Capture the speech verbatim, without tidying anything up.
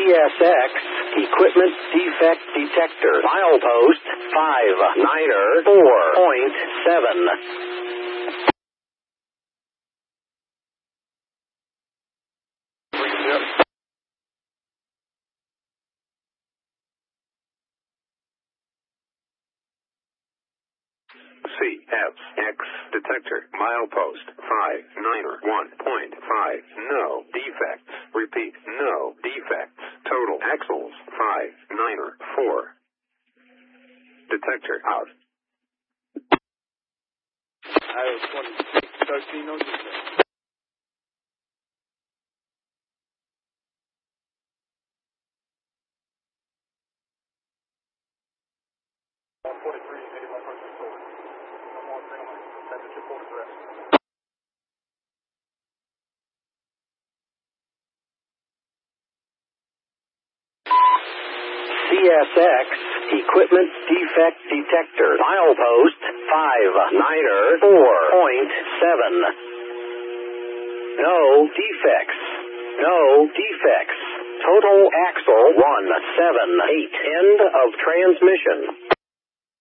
S X Equipment Defect Detector. Milepost five niner four point seven. C S X detector, milepost five niner one point five, no defects. Repeat, no defects. Total axles five niner four. Detector out. Iowa twenty-six thirteen, no defects. one forty-three, eighty-one percent forward. one more three, temperature forward rest. C S X Equipment Defect Detector. Milepost five niner four point seven. No defects. No defects. Total axle one seven eight. End of transmission.